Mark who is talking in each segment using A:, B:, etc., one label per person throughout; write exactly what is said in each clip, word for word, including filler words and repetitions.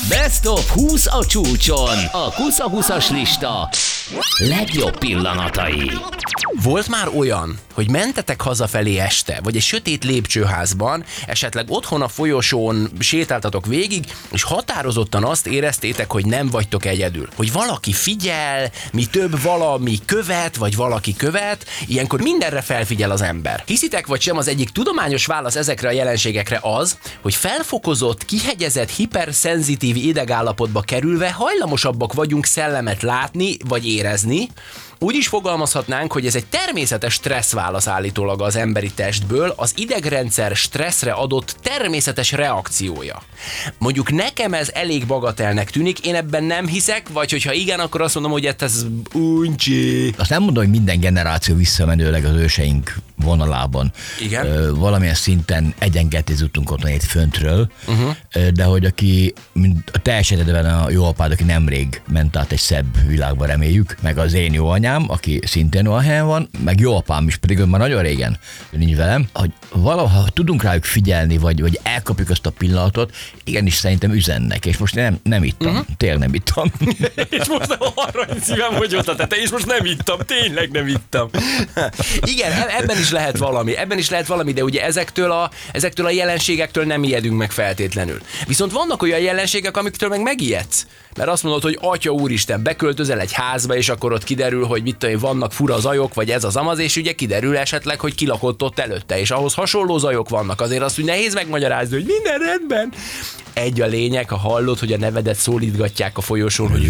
A: Best of húsz a csúcson. A Kusza húszas lista legjobb pillanatai.
B: Volt már olyan, hogy mentetek hazafelé este, vagy egy sötét lépcsőházban, esetleg otthon a folyosón sétáltatok végig, és határozottan azt éreztétek, hogy nem vagytok egyedül. Hogy valaki figyel, mi több valami követ, vagy valaki követ, ilyenkor mindenre felfigyel az ember. Hiszitek vagy sem, az egyik tudományos válasz ezekre a jelenségekre az, hogy felfokozott, kihegyezett, hiperszenzitív idegállapotba kerülve hajlamosabbak vagyunk szellemet látni, vagy érezni. Úgy is fogalmazhatnánk, hogy ez egy természetes stresszválasz állítólag az emberi testből, az idegrendszer stresszre adott természetes reakciója. Mondjuk nekem ez elég bagatelnek tűnik, én ebben nem hiszek, vagy hogyha igen, akkor azt mondom, hogy ez uncsi.
C: Azt nem mondom, hogy minden generáció visszamenőleg az őseink vonalában.
B: Igen.
C: Ö, valamilyen szinten egyengetizottunk otthon egy föntről, uh-huh. ö, de hogy aki, mint a te esetedben a jó apád, aki nemrég ment át egy szebb világba, reméljük, meg az én jó anyám, aki szintén olyan helyen van, meg jó apám is, pedig ő már nagyon régen nincs velem, hogy valaha tudunk rájuk figyelni, vagy, vagy elkapjuk azt a pillanatot, igenis szerintem üzennek, és most nem, nem ittam, uh-huh. tényleg nem ittam.
B: És most arra szívem, hogy ott a tete, és most nem ittam, tényleg nem ittam. Igen, ebben is lehet valami, ebben is lehet valami, de ugye ezektől a, ezektől a jelenségektől nem ijedünk meg feltétlenül. Viszont vannak olyan jelenségek, amiktől meg megijedsz. Mert azt mondod, hogy atya úristen, beköltözel egy házba, és akkor ott kiderül, hogy mit tudom, vannak fura zajok, vagy ez az amaz, és ugye kiderül esetleg, hogy kilakott ott előtte, és ahhoz hasonló zajok vannak. Azért azt úgy nehéz megmagyarázni, hogy minden rendben. Egy a lényeg, ha hallod, hogy a nevedet szólítgatják a folyosón, hogy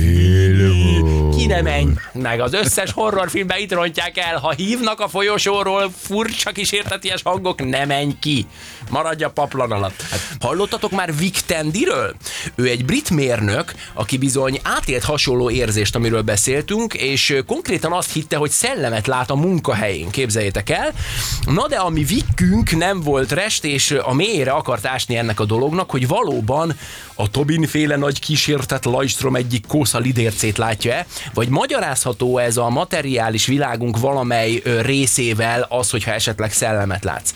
B: ki ne menj, meg az összes horrorfilmben itt rontják el, ha hívnak a folyosóról furcsa kísérteties hangok, ne menj ki, maradj a paplan alatt. Hát, hallottatok már Vic Tandyről? Ő egy brit mérnök, aki bizony átélt hasonló érzést, amiről beszéltünk, és konkrétan azt hitte, hogy szellemet lát a munkahelyén, képzeljétek el. Na de a mi Vickünk nem volt rest, és a mélyére akart ásni ennek a dolognak, hogy valóban a Tobin-féle nagy kísértett Lajstrom egyik kósza lidércét látja-e, vagy magyarázható ez a materiális világunk valamely részével az, hogyha esetleg szellemet látsz.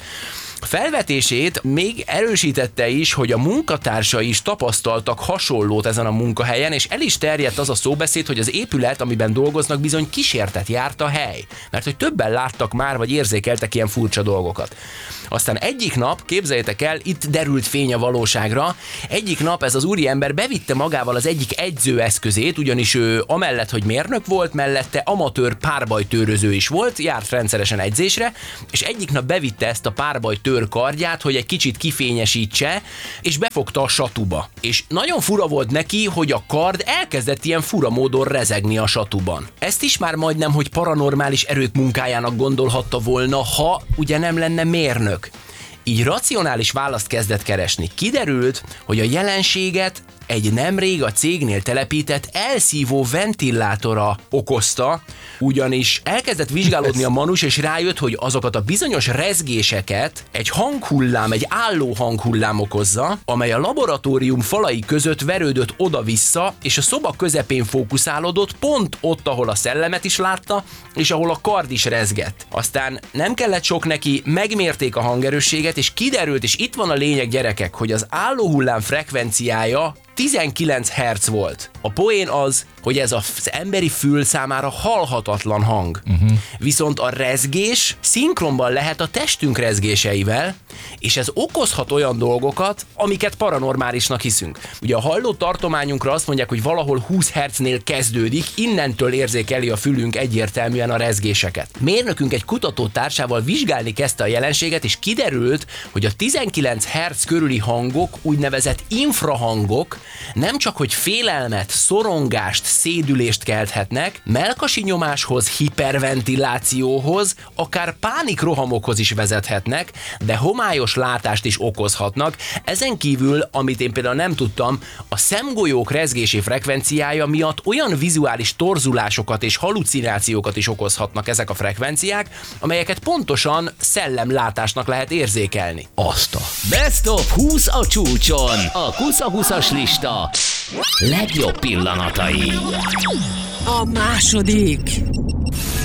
B: Felvetését még erősítette is, hogy a munkatársai is tapasztaltak hasonlót ezen a munkahelyen, és el is terjedt az a szóbeszéd, hogy az épület, amiben dolgoznak, bizony kísértet járt a hely. Mert hogy többen láttak már, vagy érzékeltek ilyen furcsa dolgokat. Aztán egyik nap, képzeljétek el, itt derült fény a valóságra, egyik nap ez az úriember bevitte magával az egyik edzőeszközét, ugyanis ő amellett, hogy mérnök volt, mellette amatőr párbajtőröző is volt, járt rendszeresen edzésre, és egyik nap bevitte ezt a párbajtőr kardját, hogy egy kicsit kifényesítse, és befogta a satuba. És nagyon fura volt neki, hogy a kard elkezdett ilyen fura módon rezegni a satuban. Ezt is már majdnem, hogy paranormális erők munkájának gondolhatta volna, ha ugye nem lenne mérnök. Így racionális választ kezdett keresni. Kiderült, hogy a jelenséget egy nemrég a cégnél telepített elszívó ventilátora okozta, ugyanis elkezdett vizsgálódni a manus, és rájött, hogy azokat a bizonyos rezgéseket egy hanghullám, egy álló hanghullám okozza, amely a laboratórium falai között verődött oda-vissza, és a szoba közepén fókuszálódott, pont ott, ahol a szellemet is látta, és ahol a kard is rezgett. Aztán nem kellett sok neki, megmérték a hangerősséget, és kiderült, és itt van a lényeg, gyerekek, hogy az álló hullám frekvenciája tizenkilenc hertz volt. A poén az, hogy ez az emberi fül számára halhatatlan hang. Uh-huh. Viszont a rezgés szinkronban lehet a testünk rezgéseivel, és ez okozhat olyan dolgokat, amiket paranormálisnak hiszünk. Ugye a halló tartományunkra azt mondják, hogy valahol húsz hertznél kezdődik, innentől érzékeli a fülünk egyértelműen a rezgéseket. Mérnökünk egy kutatótársával vizsgálni kezdte a jelenséget, és kiderült, hogy a tizenkilenc hertz körüli hangok, úgynevezett infrahangok, nem csak hogy félelmet, szorongást, szédülést kelthetnek, mellkasi nyomáshoz, hiperventilációhoz, akár pánikrohamokhoz is vezethetnek, de homályos látást is okozhatnak. Ezen kívül, amit én például nem tudtam, a szemgolyók rezgési frekvenciája miatt olyan vizuális torzulásokat és halucinációkat is okozhatnak ezek a frekvenciák, amelyeket pontosan szellemlátásnak lehet érzékelni.
C: Azt a
A: Best of húsz a csúcson. A Kusza húszas lista legjobb pillanatai.
D: A második.